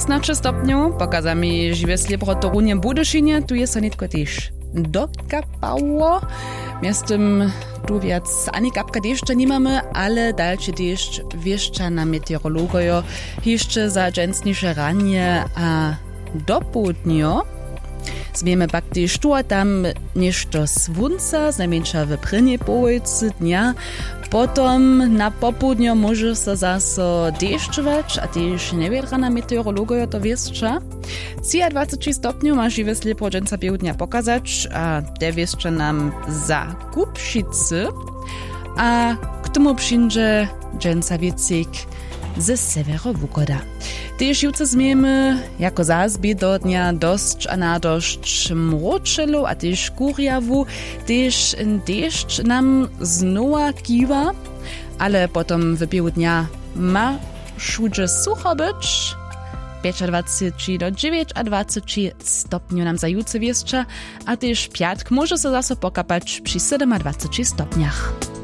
16 stopňov, pokaza mi živé sliebro Torunie Budyšinie, tu je sanitko tiež dokapało. Miastem tu viac ani kapka dešća nimamy, ale dalszy dešć wieszcza na meteorologojo jeszcze za dżęsnisze ranie a dopołudnio. Zmiemy pak też tu a tam nešto słonca, znajmniejsza w prvnej połojcy dnia. Potom na popołudnio może se zaso dešćować, a też neviedrana meteorologojo to wieszcza. 23 stopňov ma živé sliepro dženca dnia pokazać, a te wieszcza nam za Kupšicy. A k tomu przyjdzie dženca wiecik ze severovukoda. Tež jutce zmiemy, jako zazby do dnia dosć a na dość mročelo a tež kurjawu, tež dešć nam znowa kiwa, ale potom w pił dnia ma szudże sucho być. 25 do 29 stopňov nam za jutce wieszcza, a tež piatk może se zase pokapać przy 27 stopniach.